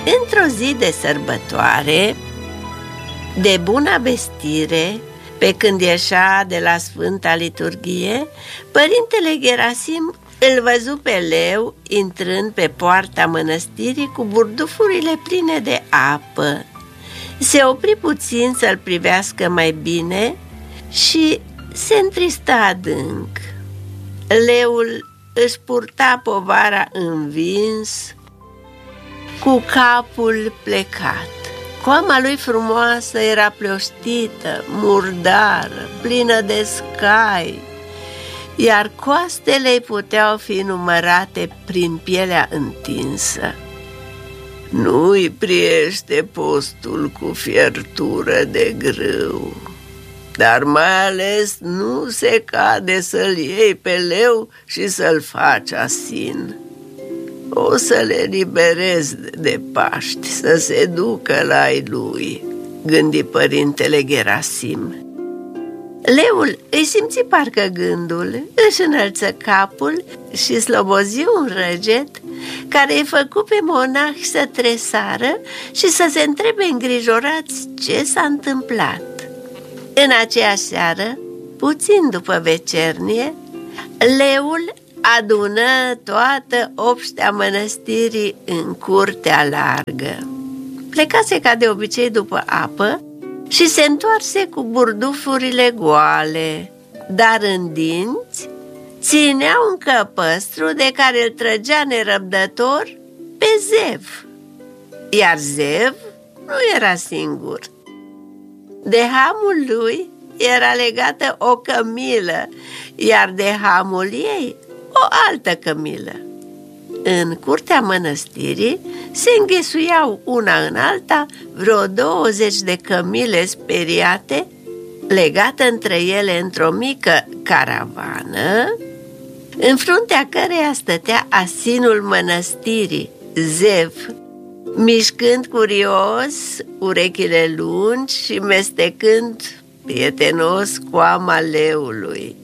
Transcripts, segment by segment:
Într-o zi de sărbătoare, de bună vestire, pe când ieșea de la Sfânta Liturghie, părintele Gerasim îl văzu pe leu intrând pe poarta mănăstirii cu burdufurile pline de apă. Se opri puțin să-l privească mai bine și se întristă adânc. Leul își purta povara învins, cu capul plecat. Coama lui frumoasă era pleoștită, murdară, plină de scai, iar coastele îi puteau fi numărate prin pielea întinsă. Nu-i priește postul cu fiertură de grâu, dar mai ales nu se cade să-l iei pe leu și să-l faci asin. O să le liberez de Paști, să se ducă la ai lui, gândi părintele Gerasim. Leul îi simți parcă gândul, își înălță capul și slobozi un răget care îi făcu pe monahi să tresară și să se întrebe îngrijorați ce s-a întâmplat. În aceea seară, puțin după vecernie, leul adună toată obștea mănăstirii în curtea largă. Plecase ca de obicei după apă și se întoarse cu burdufurile goale, dar în dinți ținea un căpăstru de care îl trăgea nerăbdător pe Zev. Iar Zev nu era singur. De hamul lui era legată o cămilă, iar de hamul ei o altă cămilă. În curtea mănăstirii se înghesuiau una în alta vreo 20 de cămile speriate, legate între ele într-o mică caravană, în fruntea căreia stătea asinul mănăstirii, Zev, mișcând curios urechile lungi și mestecând prietenos coama leului.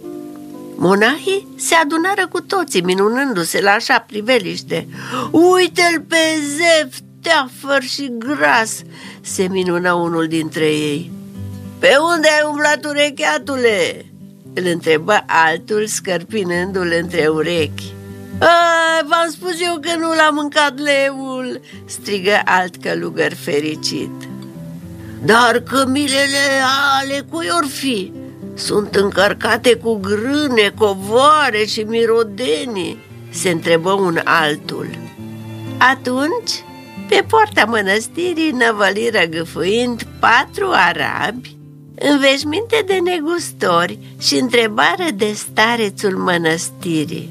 Monahii se adunară cu toții, minunându-se la așa priveliște. Uite-l pe Zev, teafăr și gras, se minună unul dintre ei. Pe unde ai umblat, urecheatule? Îl întrebă altul, scărpinându-l între urechi. V-am spus eu că nu l-a mâncat leul, strigă alt călugăr fericit. Dar cămilele ale cui or fi? Sunt încărcate cu grâne, covoare și mirodenii, se întrebă un altul. Atunci, pe poarta mănăstirii năvăliră gâfâind 4 arabi în veșminte de negustori și întrebară de starețul mănăstirii.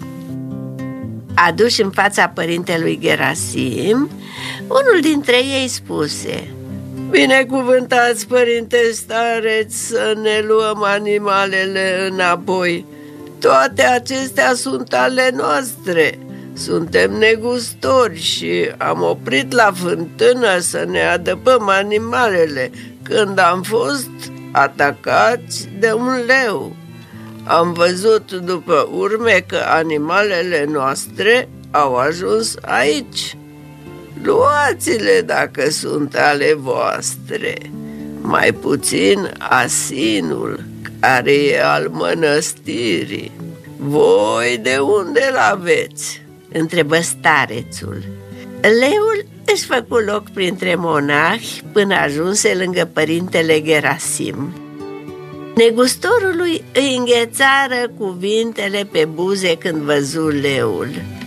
Aduși în fața părintelui Gerasim, unul dintre ei spuse: Binecuvântați, părinte stareț, să ne luăm animalele înapoi. Toate acestea sunt ale noastre. Suntem negustori și am oprit la fântână să ne adăpăm animalele când am fost atacați de un leu. Am văzut după urme că animalele noastre au ajuns aici. Luați-le dacă sunt ale voastre, mai puțin asinul care e al mănăstirii. Voi de unde l-aveți? Întrebă starețul. Leul își făcu loc printre monahi până ajunse lângă părintele Gerasim. Negustorului îi înghețară cuvintele pe buze când văzu leul.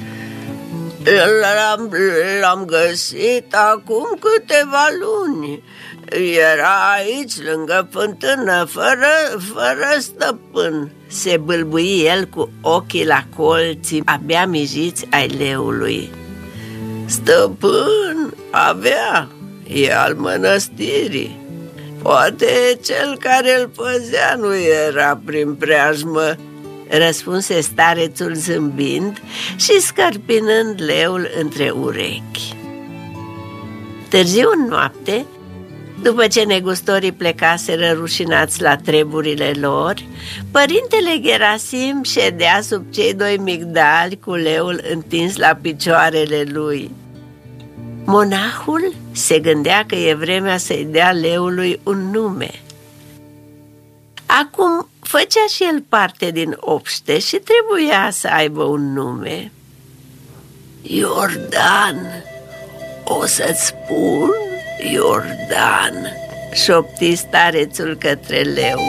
L-am găsit acum câteva luni. Era aici, lângă fântână, fără stăpân, se bâlbui el cu ochii la colții abia mijiți ai leului. Stăpân avea, e al mănăstirii. Poate cel care îl păzea nu era prin preajmă, răspunse starețul zâmbind și scărpinând leul între urechi. Târziu în noapte, după ce negustorii plecaseră rușinați la treburile lor, părintele Gerasim ședea sub cei 2 migdali cu leul întins la picioarele lui. Monahul se gândea că e vremea să-i dea leului un nume. Acum făcea și el parte din obște și trebuia să aibă un nume. Iordan, o să-ți spun Iordan, șopti starețul către leu.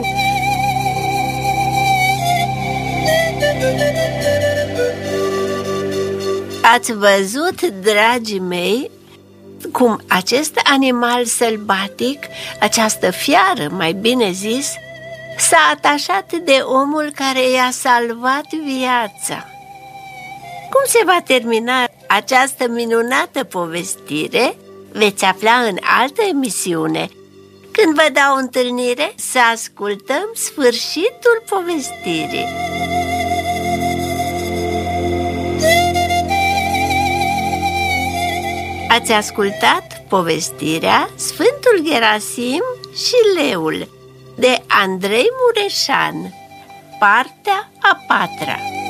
Ați văzut, dragii mei, cum acest animal sălbatic, această fiară, mai bine zis, s-a atașat de omul care i-a salvat viața. Cum se va termina această minunată povestire, veți afla în altă emisiune, când vă dau întâlnire să ascultăm sfârșitul povestirii. Ați ascultat povestirea Sfântul Gherasim și Leul de Andrei Mureșan, partea a 4-a.